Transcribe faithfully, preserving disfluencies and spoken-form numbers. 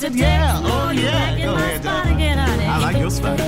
Yeah, oh yeah, go ahead, Jack. I like your spot.